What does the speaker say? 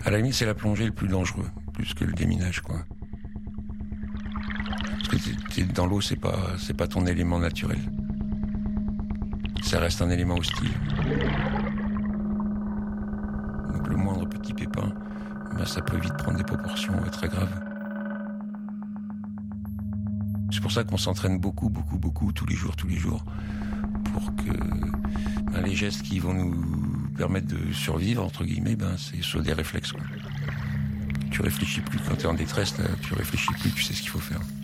À la limite, c'est la plongée le plus dangereux, plus que le déminage, quoi. Parce que t'es dans l'eau, c'est pas ton élément naturel. Ça reste un élément hostile. Donc le moindre petit pépin, ça peut vite prendre des proportions très graves. C'est pour ça qu'on s'entraîne beaucoup, tous les jours, pour que les gestes qui vont nous permettre de survivre, entre guillemets, c'est sur des réflexes, quoi. Tu réfléchis plus quand t'es en détresse, là, tu réfléchis plus, tu sais ce qu'il faut faire.